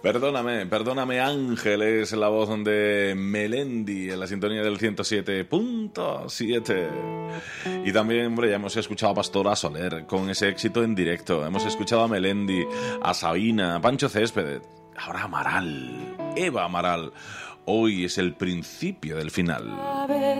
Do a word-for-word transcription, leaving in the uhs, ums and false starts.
Perdóname, perdóname Ángel, es la voz de Melendi en la sintonía del ciento siete punto siete. Y también, hombre, ya hemos escuchado a Pastora Soler con ese éxito en directo. Hemos escuchado a Melendi, a Sabina, a Pancho Céspedes, ahora Amaral, Eva Amaral. Hoy es el principio del final.